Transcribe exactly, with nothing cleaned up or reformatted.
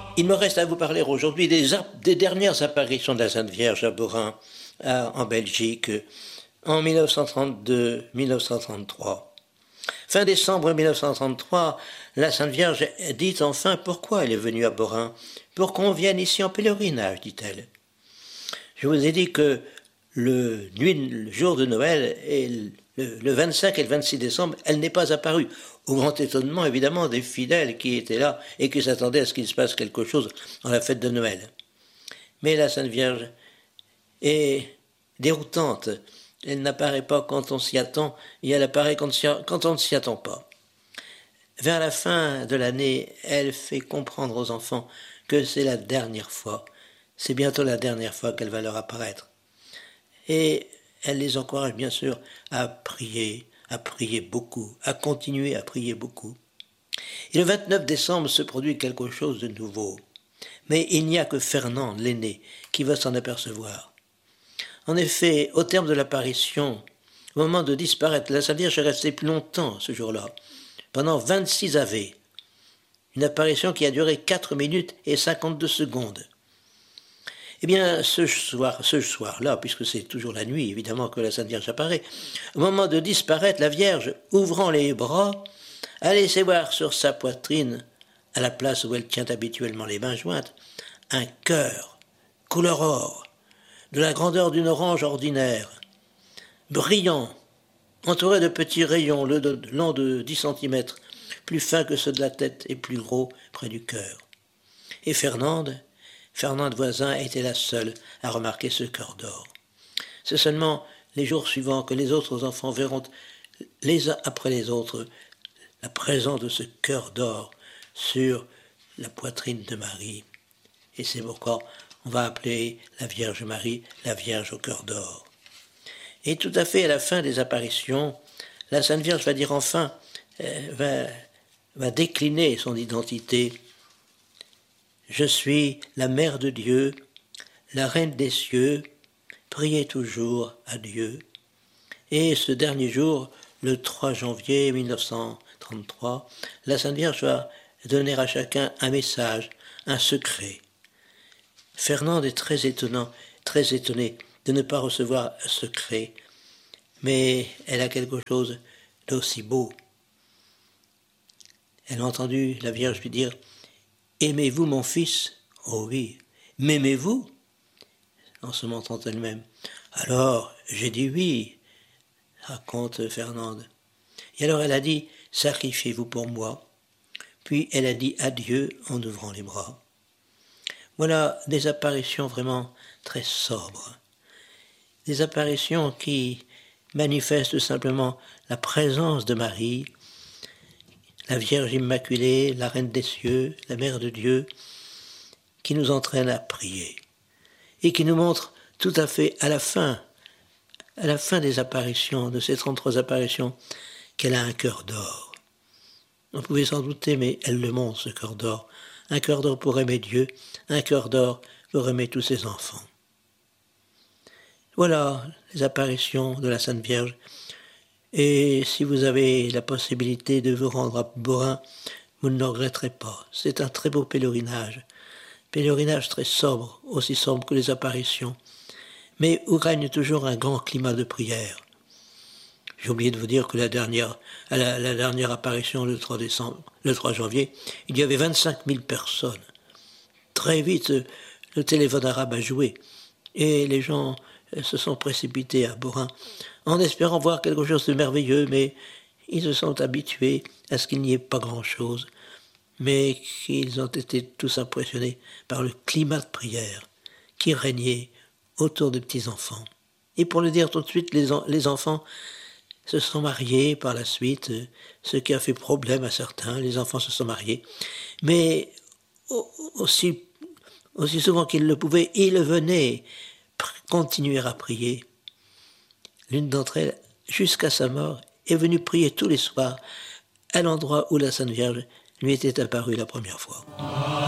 Il me reste à vous parler aujourd'hui des, des dernières apparitions de la Sainte Vierge à Borin, à, en Belgique, en mille neuf cent trente-deux mille neuf cent trente-trois. Fin décembre mille neuf cent trente-trois, la Sainte Vierge dit enfin pourquoi elle est venue à Borin. Pour qu'on vienne ici en pèlerinage, dit-elle. Je vous ai dit que le, nuit, le jour de Noël, et le, le vingt-cinq et le vingt-six décembre, elle n'est pas apparue. Au grand étonnement, évidemment, des fidèles qui étaient là et qui s'attendaient à ce qu'il se passe quelque chose dans la fête de Noël. Mais la Sainte Vierge est déroutante. Elle n'apparaît pas quand on s'y attend, et elle apparaît quand, quand on ne s'y attend pas. Vers la fin de l'année, elle fait comprendre aux enfants que c'est la dernière fois. C'est bientôt la dernière fois qu'elle va leur apparaître. Et elle les encourage bien sûr à prier, à prier beaucoup, à continuer à prier beaucoup. Et le vingt-neuf décembre se produit quelque chose de nouveau. Mais il n'y a que Fernand, l'aîné, qui va s'en apercevoir. En effet, au terme de l'apparition, au moment de disparaître, la Sainte Vierge est restée plus longtemps ce jour-là, pendant vingt-six ave. Une apparition qui a duré quatre minutes et cinquante-deux secondes. Eh bien, ce soir, ce soir-là, puisque c'est toujours la nuit, évidemment, que la Sainte Vierge apparaît, au moment de disparaître, la Vierge, ouvrant les bras, a laissé voir sur sa poitrine, à la place où elle tient habituellement les mains jointes, un cœur, couleur or, de la grandeur d'une orange ordinaire, brillant, entouré de petits rayons longs de dix centimètres, plus fins que ceux de la tête et plus gros près du cœur. Et Fernande, Fernande Voisin était la seule à remarquer ce cœur d'or. C'est seulement les jours suivants que les autres enfants verront les uns après les autres la présence de ce cœur d'or sur la poitrine de Marie. Et c'est pourquoi on va appeler la Vierge Marie la Vierge au cœur d'or. Et tout à fait à la fin des apparitions, la Sainte Vierge va dire enfin, euh, va, va décliner son identité. Je suis la Mère de Dieu, la Reine des cieux, priez toujours à Dieu. Et ce dernier jour, le trois janvier mille neuf cent trente-trois, la Sainte Vierge va donner à chacun un message, un secret. Fernande est très étonnant, très étonnée de ne pas recevoir un secret, mais elle a quelque chose d'aussi beau. Elle a entendu la Vierge lui dire « Aimez-vous mon fils ?»« Oh oui. »« M'aimez-vous » en se montrant elle-même. « Alors, j'ai dit oui », raconte Fernande. Et alors elle a dit « Sacrifiez-vous pour moi ». Puis elle a dit adieu en ouvrant les bras. Voilà des apparitions vraiment très sobres. Des apparitions qui manifestent simplement la présence de Marie, la Vierge Immaculée, la Reine des cieux, la Mère de Dieu, qui nous entraîne à prier et qui nous montre tout à fait à la fin, à la fin des apparitions, de ces trente-trois apparitions, qu'elle a un cœur d'or. On pouvait s'en douter, mais elle le montre, ce cœur d'or. Un cœur d'or pour aimer Dieu, un cœur d'or pour aimer tous ses enfants. Voilà les apparitions de la Sainte Vierge. Et si vous avez la possibilité de vous rendre à Borin, vous ne le regretterez pas. C'est un très beau pèlerinage. Pèlerinage très sobre, aussi sobre que les apparitions, mais où règne toujours un grand climat de prière. J'ai oublié de vous dire que la dernière, à la, la dernière apparition le trois décembre, le trois janvier, il y avait vingt-cinq mille personnes. Très vite, le téléphone arabe a joué et les gens se sont précipités à Borin en espérant voir quelque chose de merveilleux, mais ils se sont habitués à ce qu'il n'y ait pas grand-chose, mais qu'ils ont été tous impressionnés par le climat de prière qui régnait autour des petits-enfants. Et pour le dire tout de suite, les, en, les enfants se sont mariés par la suite, ce qui a fait problème à certains, les enfants se sont mariés, mais aussi, aussi souvent qu'ils le pouvaient, ils venaient continuer à prier. L'une d'entre elles, jusqu'à sa mort, est venue prier tous les soirs à l'endroit où la Sainte Vierge lui était apparue la première fois.